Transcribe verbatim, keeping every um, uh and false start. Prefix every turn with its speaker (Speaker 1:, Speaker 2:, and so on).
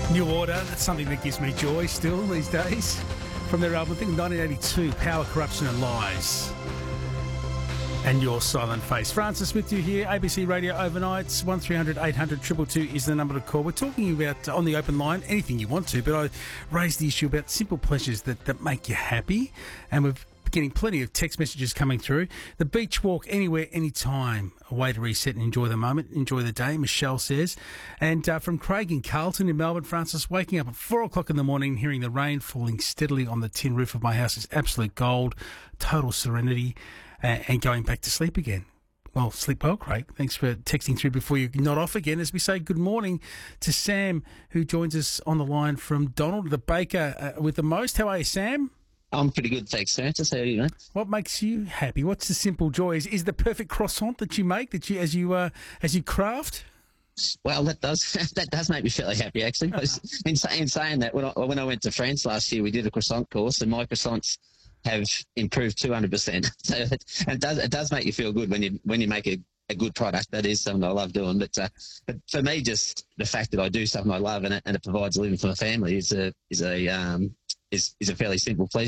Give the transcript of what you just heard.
Speaker 1: New Order, that's something that gives me joy still these days. From their album, I think nineteen eighty-two, Power, Corruption and Lies. And Your Silent Face. Francis Smith, you here, A B C Radio Overnights, one three hundred eight hundred two two two is the number to call. We're talking about, uh, on the open line, anything you want to, but I raised the issue about simple pleasures that, that make you happy, and we're getting plenty of text messages coming through. The beach walk, anywhere, anytime, a way to reset and enjoy the moment, enjoy the day, Michelle says. And uh, from Craig in Carlton in Melbourne, Francis, waking up at four o'clock in the morning, hearing the rain falling steadily on the tin roof of my house is absolute gold, total serenity, uh, and going back to sleep again. Well, sleep well, Craig. Thanks for texting through before you nod off again as we say good morning to Sam, who joins us on the line from Donald, the baker uh, with the most. How are you, Sam?
Speaker 2: I'm pretty good, thanks, Francis. How are you, mate?
Speaker 1: What makes you happy? What's the simple joy? Is, is the perfect croissant that you make, that you as you uh, as you craft?
Speaker 2: Well, that does that does make me fairly happy, actually. in, say, in saying that, when I, when I went to France last year, we did a croissant course, and my croissants have improved two hundred percent. So it, and it does it does make you feel good when you when you make a, a good product. That is something I love doing. But uh, but for me, just the fact that I do something I love and it, and it provides a living for my family is a is a um, is is a fairly simple pleasure.